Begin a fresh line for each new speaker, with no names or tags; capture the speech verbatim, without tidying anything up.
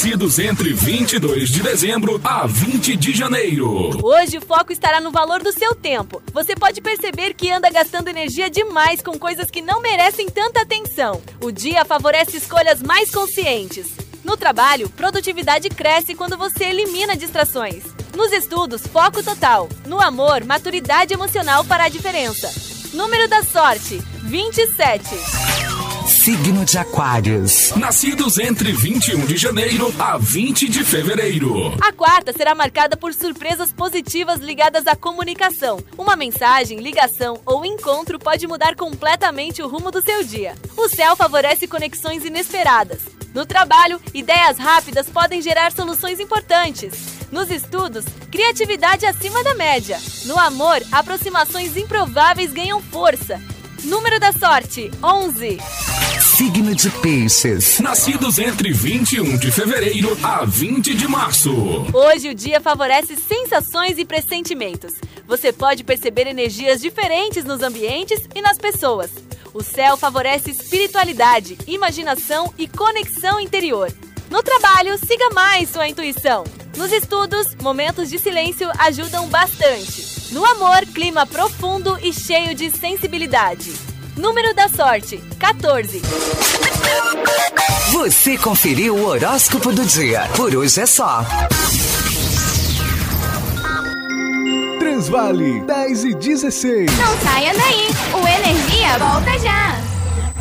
Nascidos entre vinte e dois de dezembro a vinte de janeiro.
Hoje o foco estará no valor do seu tempo. Você pode perceber que anda gastando energia demais com coisas que não merecem tanta atenção. O dia favorece escolhas mais conscientes. No trabalho, produtividade cresce quando você elimina distrações. Nos estudos, foco total. No amor, maturidade emocional fará a diferença. Número da sorte, vinte e sete.
Signo de Aquários.
Nascidos entre vinte e um de janeiro a vinte de fevereiro.
A quarta será marcada por surpresas positivas ligadas à comunicação. Uma mensagem, ligação ou encontro pode mudar completamente o rumo do seu dia. O céu favorece conexões inesperadas. No trabalho, ideias rápidas podem gerar soluções importantes. Nos estudos, criatividade acima da média. No amor, aproximações improváveis ganham força. Número da sorte, onze.
Signo de Peixes.
Nascidos entre vinte e um de fevereiro a vinte de março.
Hoje o dia favorece sensações e pressentimentos. Você pode perceber energias diferentes nos ambientes e nas pessoas. O céu favorece espiritualidade, imaginação e conexão interior. No trabalho, siga mais sua intuição. Nos estudos, momentos de silêncio ajudam bastante. No amor, clima profundo e cheio de sensibilidade. Número da sorte, quatorze.
Você conferiu o horóscopo do dia. Por hoje é só.
Transvale, dez e dezesseis.
Não saia daí, o Energia volta já.